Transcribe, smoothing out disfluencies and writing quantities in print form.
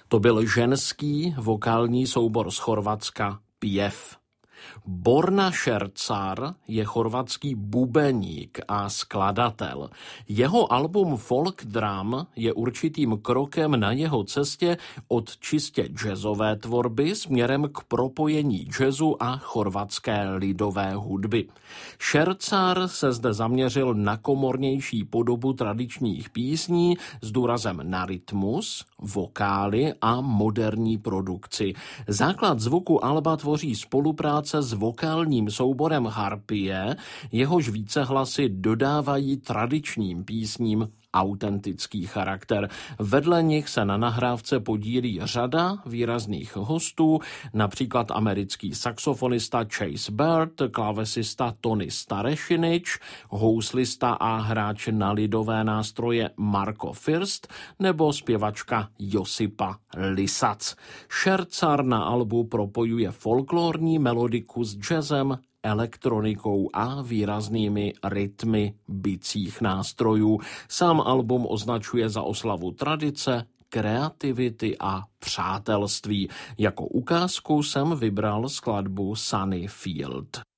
To byl ženský vokální soubor z Chorvatska Pjev. Borna Šercar je chorvatský bubeník a skladatel. Jeho album Folk Drum je určitým krokem na jeho cestě od čistě jazzové tvorby směrem k propojení jazzu a chorvatské lidové hudby. Šercar se zde zaměřil na komornější podobu tradičních písní s důrazem na rytmus, vokály a moderní produkci. Základ zvuku alba tvoří spolupráce s vokálním souborem Harpie, jehož vícehlasy dodávají tradičním písním autentický charakter. Vedle nich se na nahrávce podílí řada výrazných hostů, například americký saxofonista Chase Baird, klávesista Tony Starešinič, houslista a hráč na lidové nástroje Marko First nebo zpěvačka Josipa Lisac. Šercar na albu propojuje folklorní melodiku s jazzem, elektronikou a výraznými rytmy bicích nástrojů. Sám album označuje za oslavu tradice, kreativity a přátelství. Jako ukázku jsem vybral skladbu Sunny Field.